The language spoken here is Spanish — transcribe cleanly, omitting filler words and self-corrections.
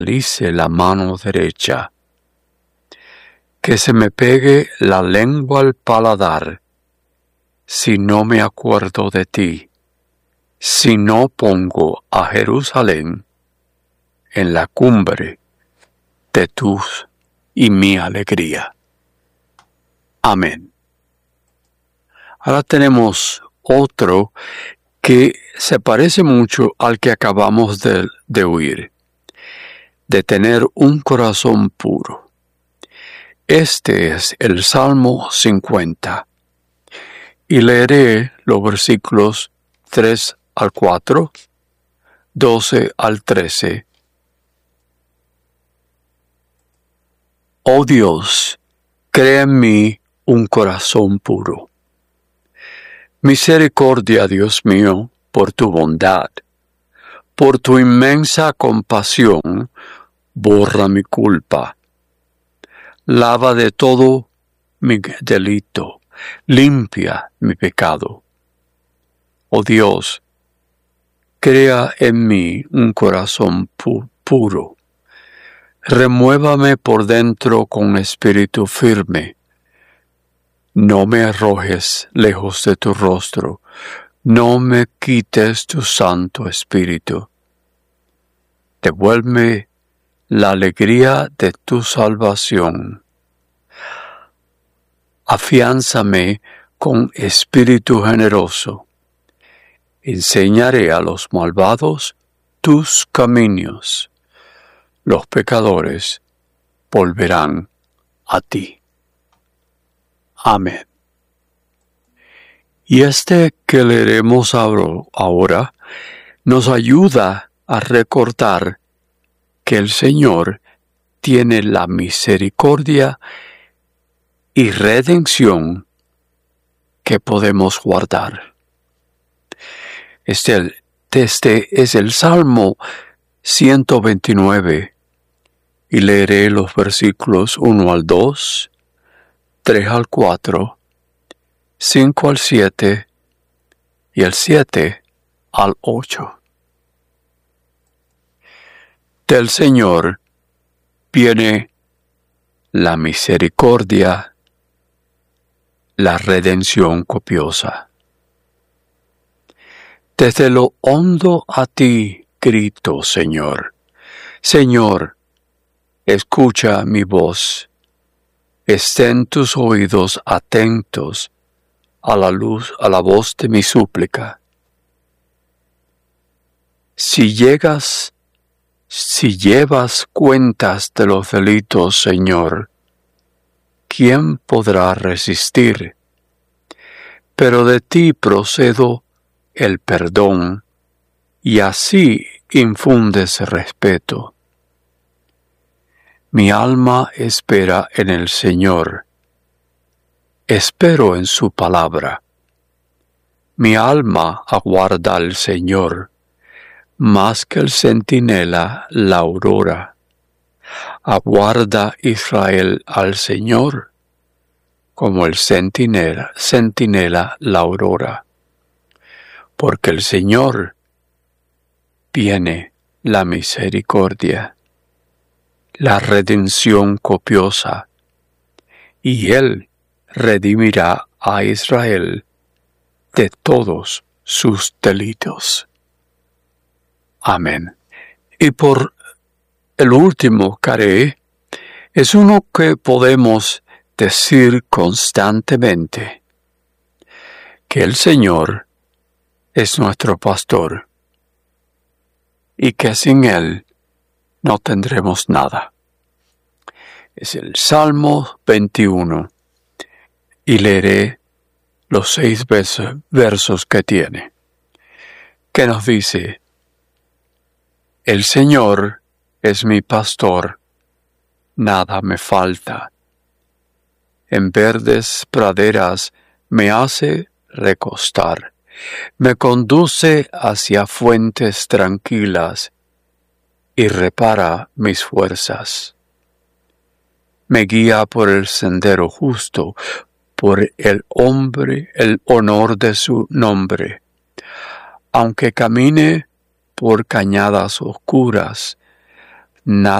paralice la mano derecha, que se me pegue la lengua al paladar, si no me acuerdo de ti, si no pongo a Jerusalén en la cumbre de tu y mi alegría. Amén. Ahora tenemos otro que se parece mucho al que acabamos de oír, de tener un corazón puro. Este es el Salmo 50, y leeré los versículos 3 al 4, 12 al 13. Oh Dios, crea en mí un corazón puro. Misericordia, Dios mío, por tu bondad. Por tu inmensa compasión, borra mi culpa. Lava de todo mi delito, limpia mi pecado. Oh Dios, crea en mí un corazón puro. Remuévame por dentro con espíritu firme. No me arrojes lejos de tu rostro, no me quites tu santo espíritu. Devuélveme la alegría de tu salvación. Afiánzame con espíritu generoso. Enseñaré a los malvados tus caminos. Los pecadores volverán a ti. Amén. Y este que leeremos ahora nos ayuda a recordar que el Señor tiene la misericordia y redención que podemos guardar. Este es el Salmo 129 y leeré los versículos 1 al 2, 3 al 4, 5 al 7 y el 7 al 8. Del Señor viene la misericordia, la redención copiosa. Desde lo hondo a ti grito, Señor. Señor, escucha mi voz. Estén tus oídos atentos a la voz de mi súplica. Si llevas cuentas de los delitos, Señor, ¿quién podrá resistir? Pero de ti procedo el perdón, y así infundes respeto. Mi alma espera en el Señor. Espero en su palabra. Mi alma aguarda al Señor, más que el centinela la aurora. Aguarda Israel al Señor, como el centinela la aurora. Porque el Señor viene la misericordia, la redención copiosa, y Él redimirá a Israel de todos sus delitos. Amén. Y por el último que haré, es uno que podemos decir constantemente, que el Señor es nuestro pastor, y que sin Él no tendremos nada. Es el Salmo 21, y leeré los 6 versos que tiene, que nos dice: El Señor es mi pastor, nada me falta. En verdes praderas me hace recostar, me conduce hacia fuentes tranquilas y repara mis fuerzas. Me guía por el sendero justo, por el honor de su nombre. Aunque camine por cañadas oscuras, nada